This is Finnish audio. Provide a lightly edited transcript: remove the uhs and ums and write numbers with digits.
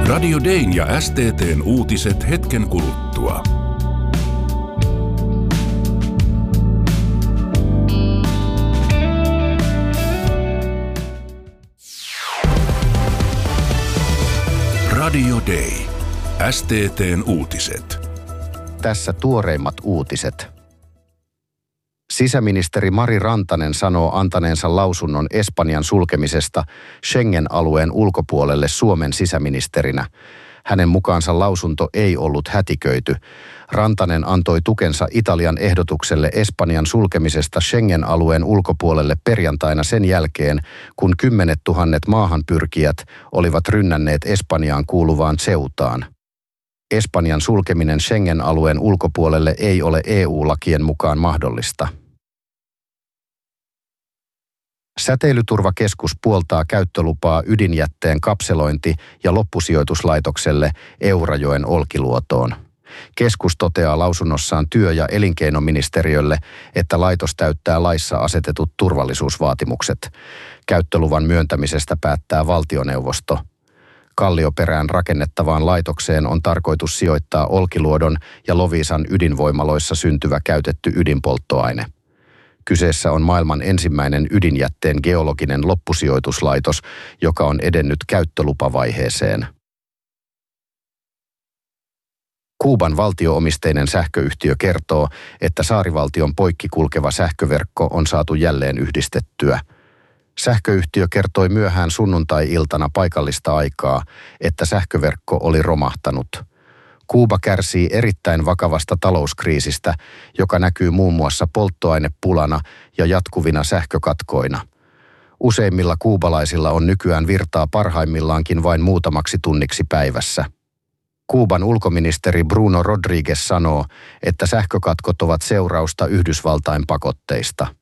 Radio Dayn ja STT:n uutiset hetken kuluttua. Radio Day. STT:n uutiset. Tässä tuoreimmat uutiset. Sisäministeri Mari Rantanen sanoo antaneensa lausunnon Espanjan sulkemisesta Schengen-alueen ulkopuolelle Suomen sisäministerinä. Hänen mukaansa lausunto ei ollut hätiköity. Rantanen antoi tukensa Italian ehdotukselle Espanjan sulkemisesta Schengen-alueen ulkopuolelle perjantaina sen jälkeen, kun 10 000 maahanpyrkijät olivat rynnänneet Espanjaan kuuluvaan Ceutaan. Espanjan sulkeminen Schengen-alueen ulkopuolelle ei ole EU-lakien mukaan mahdollista. Säteilyturvakeskus puoltaa käyttölupaa ydinjätteen kapselointi- ja loppusijoituslaitokselle Eurajoen Olkiluotoon. Keskus toteaa lausunnossaan työ- ja elinkeinoministeriölle, että laitos täyttää laissa asetetut turvallisuusvaatimukset. Käyttöluvan myöntämisestä päättää valtioneuvosto. Kallioperään rakennettavaan laitokseen on tarkoitus sijoittaa Olkiluodon ja Loviisan ydinvoimaloissa syntyvä käytetty ydinpolttoaine. Kyseessä on maailman ensimmäinen ydinjätteen geologinen loppusijoituslaitos, joka on edennyt käyttölupavaiheeseen. Kuuban valtio-omisteinen sähköyhtiö kertoo, että saarivaltion poikkikulkeva sähköverkko on saatu jälleen yhdistettyä. Sähköyhtiö kertoi myöhään sunnuntai-iltana paikallista aikaa, että sähköverkko oli romahtanut. Kuuba kärsii erittäin vakavasta talouskriisistä, joka näkyy muun muassa polttoainepulana ja jatkuvina sähkökatkoina. Useimmilla kuubalaisilla on nykyään virtaa parhaimmillaankin vain muutamaksi tunniksi päivässä. Kuuban ulkoministeri Bruno Rodriguez sanoo, että sähkökatkot ovat seurausta Yhdysvaltain pakotteista.